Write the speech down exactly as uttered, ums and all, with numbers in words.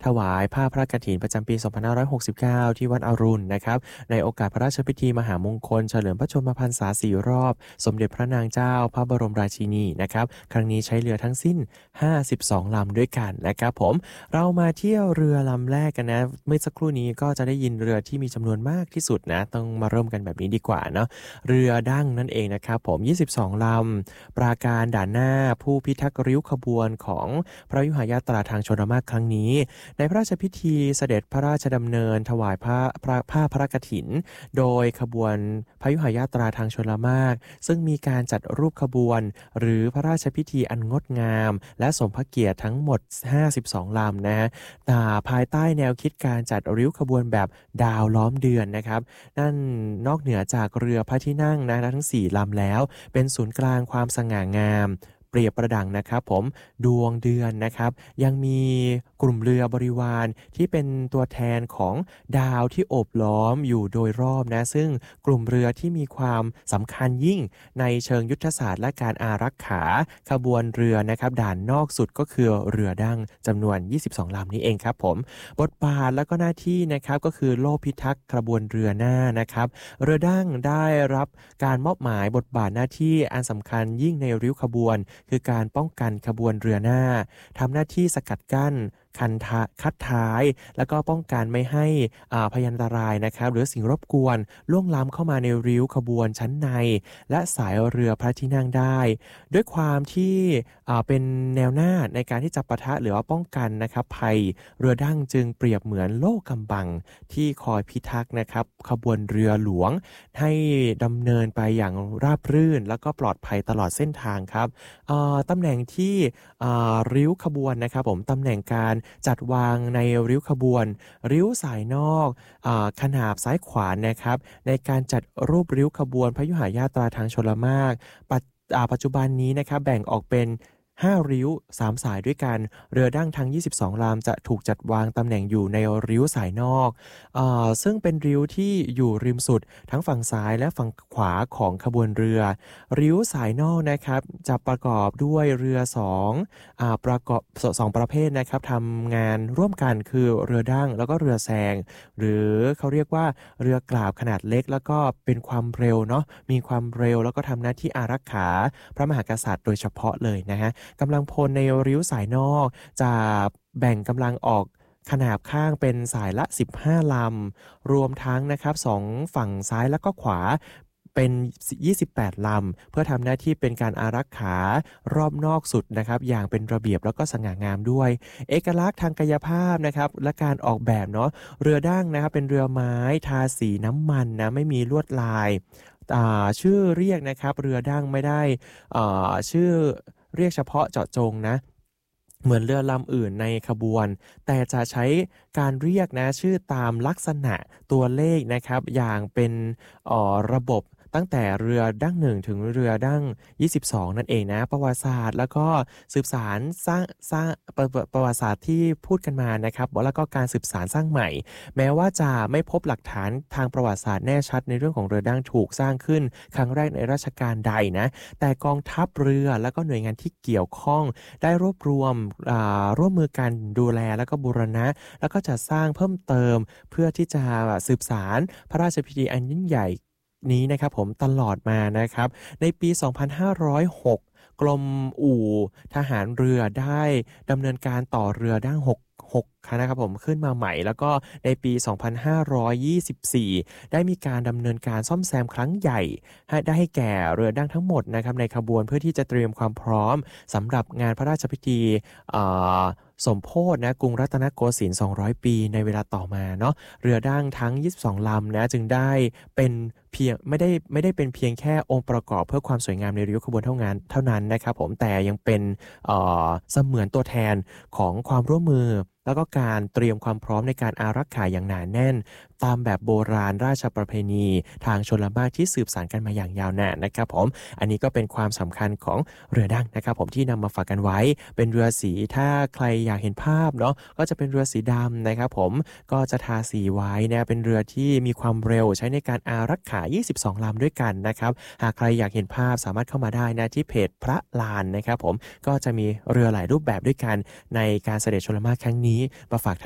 ถวายผ้าพระกฐินประจำปีสองพันห้าร้อยหกสิบเก้าที่วัดอรุณนะครับในโอกาสพระราชพิธีมหามงคลเฉลิมพระชนมพรรษาสี่รอบสมเด็จพระนางเจ้าพระบรมราชินีนะครับครั้งนี้ใช้เรือทั้งสิ้นห้าสิบสองลำด้วยกันนะครับผมเรามาเที่ยวเรือลำแรกกันนะเมื่อสักครู่นี้ก็จะได้ยินเรือที่มีจำนวนมากที่สุดนะต้องมาเริ่มกันแบบนี้ดีกว่าเนาะเรือดั้งนั่นเองนะครับผมยี่สิบสองลำปราการด่านหน้าผู้พิทักษ์ริ้วขบวนของพระยุหยาตราทางชนมาศครั้งนี้ในพระราชพิธีเสด็จพระราชดำเนินถวายผ้าพระผ้าพระกฐินโดยขบวนพระยุหยาตราทางชนมาศซึ่งมีการจัดรูปขบวนหรือพระราชพิธีอันงดงามและสมพระเกียรติทั้งหมดห้าสิบสองลำนะแต่ภายใต้แนวคิดการจัดริ้วขบวนแบบดาวล้อมเดือนนะครับนั่นนอกเหนือจากเรือพระที่นั่งนะทั้งสี่ลำแล้วเป็นศูนย์กลางความสง่างามเปรียบประดังนะครับผมดวงเดือนนะครับยังมีกลุ่มเรือบริวารที่เป็นตัวแทนของดาวที่โอบล้อมอยู่โดยรอบนะซึ่งกลุ่มเรือที่มีความสำคัญยิ่งในเชิงยุทธศาสตร์และการอารักขาขบวนเรือนะครับด่านนอกสุดก็คือเรือดั้งจำนวนยี่สิบสองลำนี้เองครับผมบทบาทและก็หน้าที่นะครับก็คือโล่พิทักษ์ขบวนเรือหน้านะครับเรือดั้งได้รับการมอบหมายบทบาทหน้าที่อันสำคัญยิ่งในริ้วขบวนคือการป้องกันขบวนเรือหน้าทำหน้าที่สกัดกั้นคันทะคัดท้ายแล้วก็ป้องกันไม่ให้พยันตรายนะครับหรือสิ่งรบกวนล่วงล้ำเข้ามาในริ้วขบวนชั้นในและสายเรือพระที่นั่งได้ด้วยความที่เป็นแนวหน้าในการที่จะปะทะหรือว่าป้องกันนะครับภัยเรือดั้งจึงเปรียบเหมือนโล่กำบังที่คอยพิทักษ์นะครับขบวนเรือหลวงให้ดำเนินไปอย่างราบรื่นแล้วก็ปลอดภัยตลอดเส้นทางครับตำแหน่งที่ริ้วขบวนนะครับผมตำแหน่งการจัดวางในริ้วขบวนริ้วสายนอกอาขนาบซ้ายขวานะครับในการจัดรูปริ้วขบวนพยุหยาตราทางชลมารปัจปัจจุบันนี้นะครับแบ่งออกเป็นห้าริ้วสามสายด้วยกันเรือดั้งทั้งยี่สิบสองลำจะถูกจัดวางตำแหน่งอยู่ในริ้วสายนอกเอ่อซึ่งเป็นริ้วที่อยู่ริมสุดทั้งฝั่งซ้ายและฝั่งขวาของขบวนเรือริ้วสายนอกนะครับจะประกอบด้วยเรือสองอ่าประกอบสองประเภทนะครับทำงานร่วมกันคือเรือดั้งแล้วก็เรือแซงหรือเขาเรียกว่าเรือกราบขนาดเล็กแล้วก็เป็นความเร็วเนาะมีความเร็วแล้วก็ทำหน้าที่อารักขาพระมหากษัตริย์โดยเฉพาะเลยนะฮะกำลังพลในริ้วสายนอกจะแบ่งกำลังออกขนาบข้างเป็นสายละสิบห้าลำรวมทั้งนะครับสองฝั่งซ้ายแล้วก็ขวาเป็นยี่สิบแปดลำเพื่อทำหน้าที่เป็นการอารักขารอบนอกสุดนะครับอย่างเป็นระเบียบแล้วก็สง่างามด้วยเอกลักษณ์ทางกายภาพนะครับและการออกแบบเนาะเรือดั้งนะครับเป็นเรือไม้ทาสีน้ำมันนะไม่มีลวดลายชื่อเรียกนะครับเรือดั้งไม่ได้ชื่อเรียกเฉพาะเจาะจงนะเหมือนเรือลำอื่นในขบวนแต่จะใช้การเรียกนะชื่อตามลักษณะตัวเลขนะครับอย่างเป็นระบบตั้งแต่เรือดั้งหนึ่งถึงเรือดั้งยี่สิบสองนั่นเองนะประวัติศาสตร์แล้วก็สืบสารสร้างสร้างประประวัติศาสตร์ที่พูดกันมานะครับแล้วก็การสืบสารสร้างใหม่แม้ว่าจะไม่พบหลักฐานทางประวัติศาสตร์แน่ชัดในเรื่องของเรือดั้งถูกสร้างขึ้นครั้งแรกในรัชกาลใดนะแต่กองทัพเรือแล้วก็หน่วยงานที่เกี่ยวข้องได้รวบรวมร่วมมือกันดูแลแล้วก็บูรณะแล้วก็จะสร้างเพิ่มเติมเพื่อที่จะสืบสารพระราชพิธีอันยิ่งใหญ่นี้นะครับผมตลอดมานะครับในปีสองพันห้าร้อยหกกรมอู่ทหารเรือได้ดำเนินการต่อเรือดั้งหก หกนะครับผมขึ้นมาใหม่แล้วก็ในปีสองพันห้าร้อยยี่สิบสี่ได้มีการดำเนินการซ่อมแซมครั้งใหญ่ให้ได้ให้แก่เรือดั้งทั้งหมดนะครับในขบวนเพื่อที่จะเตรียมความพร้อมสำหรับงานพระราชพิธีสมโภชนะกรุงรัตนโกสินทร์สองร้อยปีในเวลาต่อมาเนาะเรือดั้งทั้งยี่สิบสองลำนะจึงได้เป็นเพียงไม่ได้ไม่ได้เป็นเพียงแค่องค์ประกอบเพื่อความสวยงามในริ้วขบวนเท่านั้นเท่านั้นนะครับผมแต่ยังเป็นเอ่อเสมือนตัวแทนของความร่วมมือแล้วก็การเตรียมความพร้อมในการอารักขาอย่างหนาแน่นตามแบบโบราณราชประเพณีทางชนบทที่สืบสานกันมาอย่างยาวนานนะครับผมอันนี้ก็เป็นความสำคัญของเรือดั้งนะครับผมที่นำมาฝากกันไว้เป็นเรือสีถ้าใครอยากเห็นภาพเนาะก็จะเป็นเรือสีดำนะครับผมก็จะทาสีไว้นะเป็นเรือที่มีความเร็วใช้ในการอารักขายี่สิบสองลำด้วยกันนะครับหากใครอยากเห็นภาพสามารถเข้ามาได้นะที่เพจพระลานนะครับผมก็จะมีเรือหลายรูปแบบด้วยกันในการเสด็จชลมารครั้งนี้มาฝาก